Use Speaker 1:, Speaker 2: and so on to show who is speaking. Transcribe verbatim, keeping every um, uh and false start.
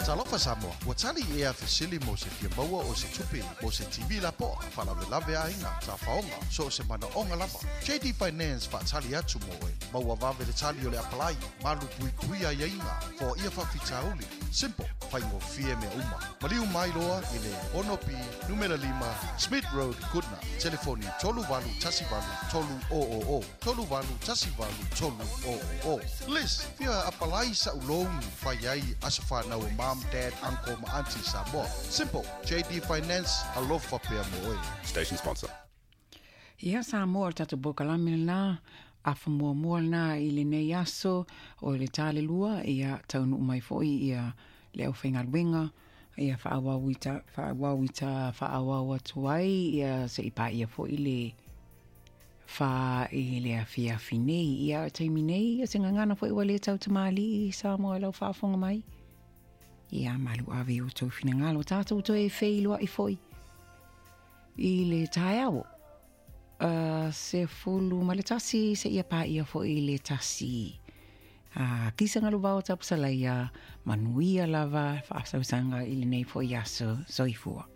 Speaker 1: Talofa Samoa, ua tali ea fesili mo se fia maua o se tupi mo se T V la po, whalave lave a inga, ta whaonga, so se mana onga lava. J D Finance wha tali atu mo e, maua vave le tali o le apalai, malu pui pui a inga, fo ia whawhitauli. Simple, whaingo fie me uma. Maliu mai loa i le Onopi, numera lima, Smith Road, Goodna. Telefoni tolu valu tasi valu tolu o o o. Tolu valu tasi valu tolu o o o. Liz, fia apalai sa ulongi, whaiai asafa na o mom, dad, uncle, ma auntie sa mo. Simple, J D Finance, alofa pia mo e.
Speaker 2: Station sponsor.
Speaker 3: Ia sa mo tatu bokalami na afa mua mua na i le nei aso o le tale lua ia taunu umai foi ia le au whainga wenga ia whaawawita whaawawita whaawawa tuai ia se ipa ia foi le wha i le awhia whinei ia taimi nei ia se ngangana foi wa le tau tamali sa mo lau whaafonga mai ia malu awe o tau whinangalo tātou to e wheilua i foi i le tae awo. Uh, se fulu ma le tasi se ia pa ia fo i le tasi uh, kisa ngalu vau tapusala ia manuia lava whaasawsanga i le nei fo ia so soifua.